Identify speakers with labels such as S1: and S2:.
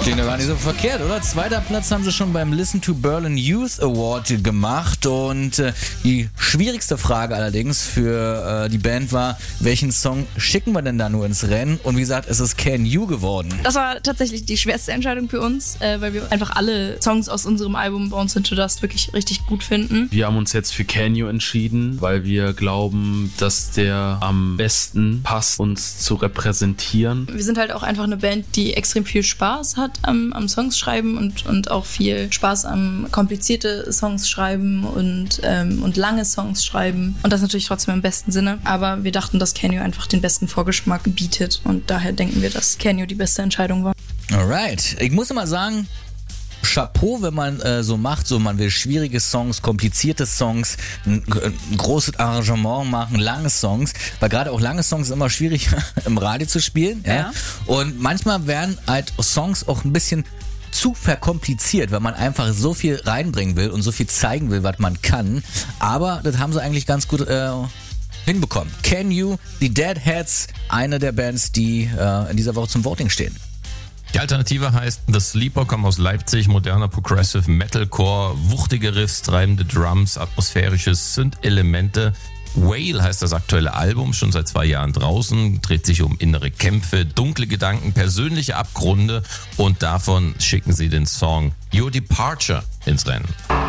S1: Klingt ja gar nicht so verkehrt, oder? 2. Platz haben sie schon beim Listen to Berlin Youth Award gemacht und die schwierigste Frage allerdings für die Band war, welchen Song schicken wir denn da nur ins Rennen? Und wie gesagt, es ist Can You geworden.
S2: Das war tatsächlich die schwerste Entscheidung für uns, weil wir einfach alle Songs aus unserem Album Bounce Into Dust wirklich richtig gut finden.
S3: Wir haben uns jetzt für Can You entschieden, weil wir glauben, dass der am besten passt, uns zu repräsentieren.
S2: Wir sind halt auch einfach eine Band, die extrem viel Spaß hat am Songs schreiben und auch viel Spaß am komplizierte Songs schreiben und lange Songs schreiben. Und das natürlich trotzdem im besten Sinne. Aber wir dachten, dass Can You einfach den besten Vorgeschmack bietet. Und daher denken wir, dass Can You die beste Entscheidung war.
S1: Alright. Ich muss immer sagen, Chapeau, wenn man so macht, so man will schwierige Songs, komplizierte Songs, ein großes Arrangement machen, lange Songs, weil gerade auch lange Songs immer schwierig im Radio zu spielen. Ja? Und manchmal werden halt Songs auch ein bisschen zu verkompliziert, weil man einfach so viel reinbringen will und so viel zeigen will, was man kann. Aber das haben sie eigentlich ganz gut hinbekommen. Can You, die Deadheads, eine der Bands, die in dieser Woche zum Voting stehen.
S4: Die Alternative heißt The Sleeper, kommt aus Leipzig, moderner Progressive Metalcore, wuchtige Riffs, treibende Drums, atmosphärische Synth-Elemente. Whale heißt das aktuelle Album, schon seit 2 Jahren draußen, dreht sich um innere Kämpfe, dunkle Gedanken, persönliche Abgründe und davon schicken sie den Song Your Departure ins Rennen.